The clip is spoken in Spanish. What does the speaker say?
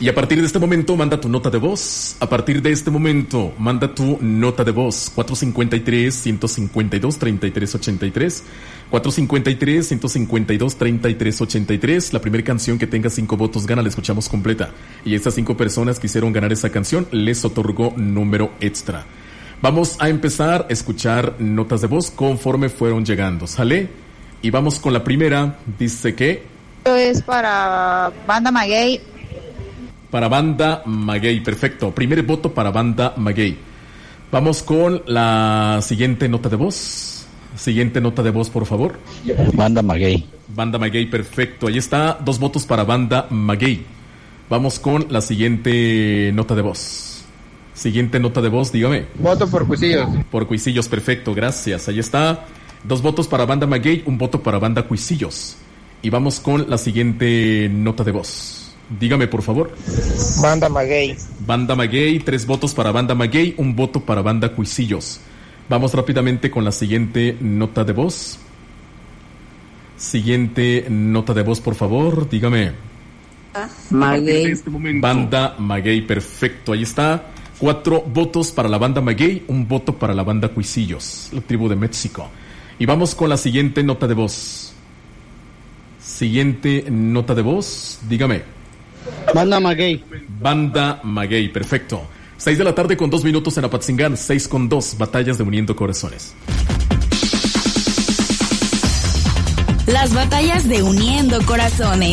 Y a partir de este momento manda tu nota de voz. A partir de este momento manda tu nota de voz. 453-152-3383. 453-152-3383. La primera canción que tenga 5 votos gana, la escuchamos completa. Y estas 5 personas que hicieron ganar esa canción les otorgó número extra. Vamos a empezar a escuchar notas de voz conforme fueron llegando, ¿sale? Y vamos con la primera. Dice que... Esto es para Banda Maguey. Para Banda Maguey, perfecto. Primer voto para Banda Maguey. Vamos con la siguiente nota de voz. Siguiente nota de voz, por favor. Banda Maguey. Banda Maguey, perfecto. Ahí está, 2 votos para Banda Maguey. Vamos con la siguiente nota de voz. Siguiente nota de voz, dígame. Voto por Cuisillos. Por Cuisillos, perfecto, gracias. Ahí está, 2 votos para Banda Maguey, 1 voto para Banda Cuisillos. Y vamos con la siguiente nota de voz. Dígame, por favor. Banda Maguey. Banda Maguey, 3 votos para Banda Maguey, 1 voto para Banda Cuisillos. Vamos rápidamente con la siguiente nota de voz. Siguiente nota de voz, por favor, dígame. Maguey. Banda Maguey, perfecto, ahí está. 4 votos para la Banda Maguey, 1 voto para la Banda Cuisillos, la tribu de México. Y vamos con la siguiente nota de voz. Siguiente nota de voz, dígame. Banda Maguey. Banda Maguey, perfecto. 6 de la tarde con 2 minutos en Apatzingán, 6:02, batallas de Uniendo Corazones. Las batallas de Uniendo Corazones.